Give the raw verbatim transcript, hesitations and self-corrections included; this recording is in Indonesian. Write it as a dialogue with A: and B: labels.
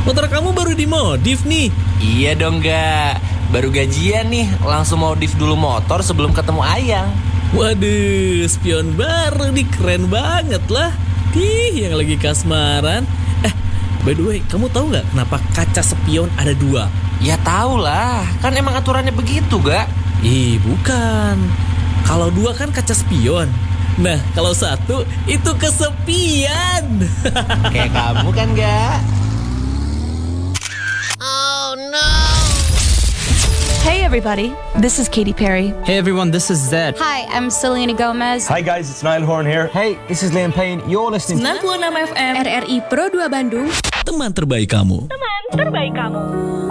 A: motor kamu baru dimodif nih.
B: Iya dong gak, baru gajian nih, langsung modif dulu motor sebelum ketemu Ayang.
A: Waduh, spion baru nih, keren banget lah. Ih, yang lagi kasmaran. Eh, by the way, kamu tahu nggak kenapa kaca spion ada dua?
B: Ya tau lah, kan emang aturannya begitu gak?
A: Ih, bukan. Kalau dua kan kaca spion. Nah, kalau satu itu kesepian.
B: Kayak kamu kan gak?
C: Oh no!
D: Hey everybody, this is Katy Perry.
E: Hey everyone, this is Zed.
D: Hi, I'm Selena Gomez.
F: Hi guys, it's Niall Horn here.
E: Hey, this is Liam Payne. You're listening to
D: sembilan puluh enam F M R R I Pro dua Bandung.
A: Teman terbaik kamu.
G: Teman terbaik kamu.